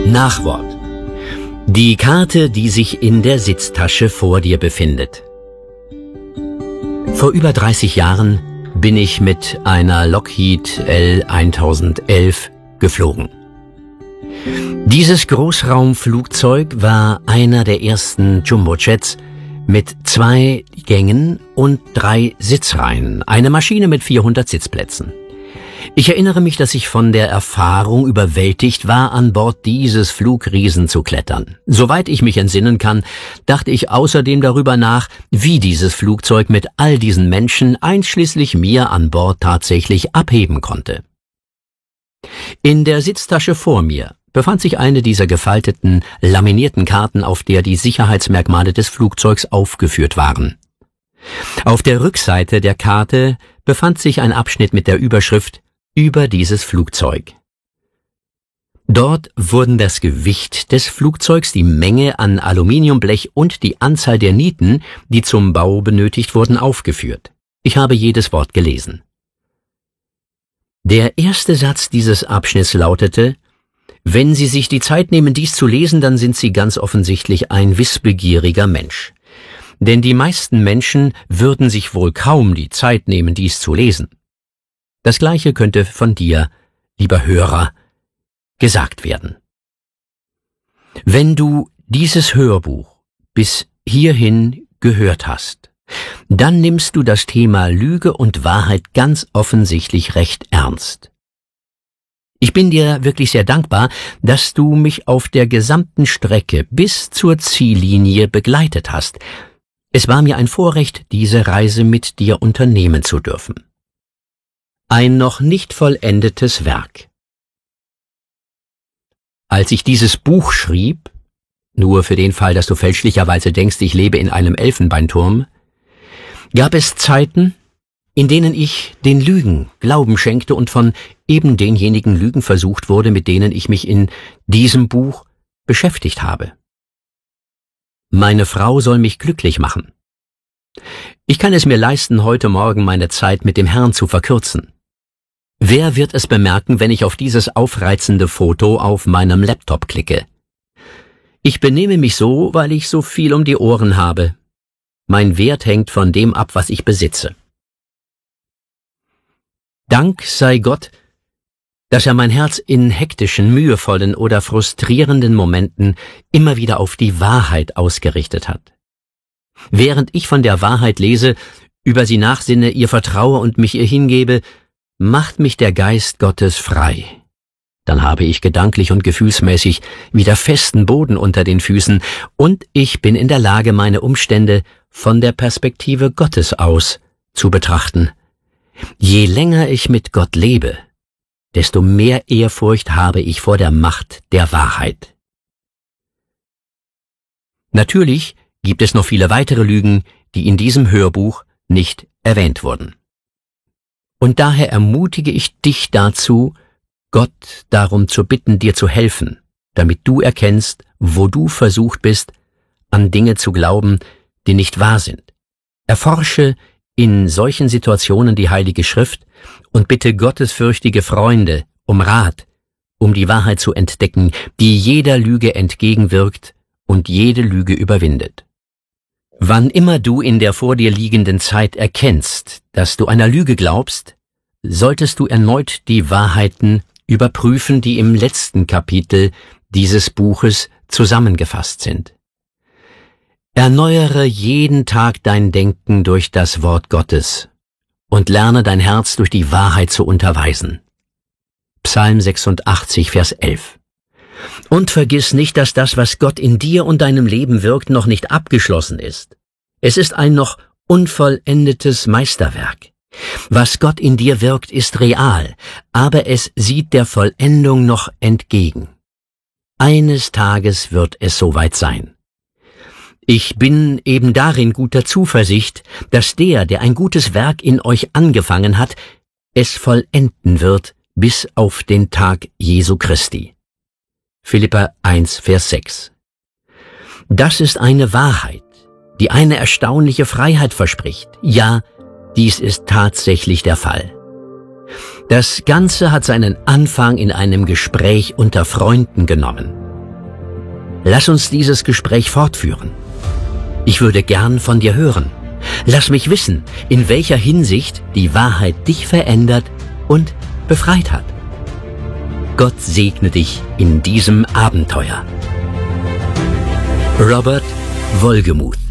Nachwort. Die Karte, die sich in der Sitztasche vor dir befindet. Vor über 30 Jahren bin ich mit einer Lockheed L1011 geflogen. Dieses Großraumflugzeug war einer der ersten Jumbojets mit 2 Gängen und 3 Sitzreihen, eine Maschine mit 400 Sitzplätzen. Ich erinnere mich, dass ich von der Erfahrung überwältigt war, an Bord dieses Flugriesen zu klettern. Soweit ich mich entsinnen kann, dachte ich außerdem darüber nach, wie dieses Flugzeug mit all diesen Menschen, einschließlich mir an Bord, tatsächlich abheben konnte. In der Sitztasche vor mir befand sich eine dieser gefalteten, laminierten Karten, auf der die Sicherheitsmerkmale des Flugzeugs aufgeführt waren. Auf der Rückseite der Karte befand sich ein Abschnitt mit der Überschrift über dieses Flugzeug. Dort wurden das Gewicht des Flugzeugs, die Menge an Aluminiumblech und die Anzahl der Nieten, die zum Bau benötigt wurden, aufgeführt. Ich habe jedes Wort gelesen. Der erste Satz dieses Abschnitts lautete: Wenn Sie sich die Zeit nehmen, dies zu lesen, dann sind Sie ganz offensichtlich ein wissbegieriger Mensch. Denn die meisten Menschen würden sich wohl kaum die Zeit nehmen, dies zu lesen. Das Gleiche könnte von dir, lieber Hörer, gesagt werden. Wenn du dieses Hörbuch bis hierhin gehört hast, dann nimmst du das Thema Lüge und Wahrheit ganz offensichtlich recht ernst. Ich bin dir wirklich sehr dankbar, dass du mich auf der gesamten Strecke bis zur Ziellinie begleitet hast. Es war mir ein Vorrecht, diese Reise mit dir unternehmen zu dürfen. Ein noch nicht vollendetes Werk. Als ich dieses Buch schrieb, nur für den Fall, dass du fälschlicherweise denkst, ich lebe in einem Elfenbeinturm, gab es Zeiten, in denen ich den Lügen Glauben schenkte und von eben denjenigen Lügen versucht wurde, mit denen ich mich in diesem Buch beschäftigt habe. Meine Frau soll mich glücklich machen. Ich kann es mir leisten, heute Morgen meine Zeit mit dem Herrn zu verkürzen. Wer wird es bemerken, wenn ich auf dieses aufreizende Foto auf meinem Laptop klicke? Ich benehme mich so, weil ich so viel um die Ohren habe. Mein Wert hängt von dem ab, was ich besitze. Dank sei Gott, dass er mein Herz in hektischen, mühevollen oder frustrierenden Momenten immer wieder auf die Wahrheit ausgerichtet hat. Während ich von der Wahrheit lese, über sie nachsinne, ihr vertraue und mich ihr hingebe, macht mich der Geist Gottes frei. Dann habe ich gedanklich und gefühlsmäßig wieder festen Boden unter den Füßen und ich bin in der Lage, meine Umstände von der Perspektive Gottes aus zu betrachten. Je länger ich mit Gott lebe, desto mehr Ehrfurcht habe ich vor der Macht der Wahrheit. Natürlich gibt es noch viele weitere Lügen, die in diesem Hörbuch nicht erwähnt wurden. Und daher ermutige ich dich dazu, Gott darum zu bitten, dir zu helfen, damit du erkennst, wo du versucht bist, an Dinge zu glauben, die nicht wahr sind. Erforsche in solchen Situationen die Heilige Schrift und bitte gottesfürchtige Freunde um Rat, um die Wahrheit zu entdecken, die jeder Lüge entgegenwirkt und jede Lüge überwindet. Wann immer du in der vor dir liegenden Zeit erkennst, dass du einer Lüge glaubst, solltest du erneut die Wahrheiten überprüfen, die im letzten Kapitel dieses Buches zusammengefasst sind. Erneuere jeden Tag dein Denken durch das Wort Gottes und lerne dein Herz durch die Wahrheit zu unterweisen. Psalm 86, Vers 11. Und vergiss nicht, dass das, was Gott in dir und deinem Leben wirkt, noch nicht abgeschlossen ist. Es ist ein noch unvollendetes Meisterwerk. Was Gott in dir wirkt, ist real, aber es sieht der Vollendung noch entgegen. Eines Tages wird es soweit sein. Ich bin eben darin guter Zuversicht, dass der ein gutes Werk in euch angefangen hat, es vollenden wird bis auf den Tag Jesu Christi. Philipper 1, Vers 6. Das ist eine Wahrheit, die eine erstaunliche Freiheit verspricht. Ja, dies ist tatsächlich der Fall. Das Ganze hat seinen Anfang in einem Gespräch unter Freunden genommen. Lass uns dieses Gespräch fortführen. Ich würde gern von dir hören. Lass mich wissen, in welcher Hinsicht die Wahrheit dich verändert und befreit hat. Gott segne dich in diesem Abenteuer. Robert Wolgemuth.